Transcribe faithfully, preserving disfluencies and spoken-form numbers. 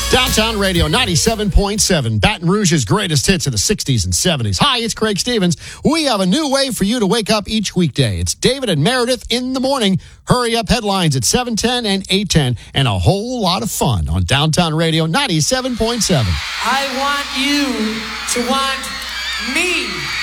Downtown Radio ninety-seven point seven, Baton Rouge's greatest hits of the sixties and seventies. Hi, it's Craig Stevens. We have a new way for you to wake up each weekday. It's David and Meredith in the morning. Hurry up headlines at seven ten and eight ten, and a whole lot of fun on Downtown Radio ninety-seven point seven. I want you to want me.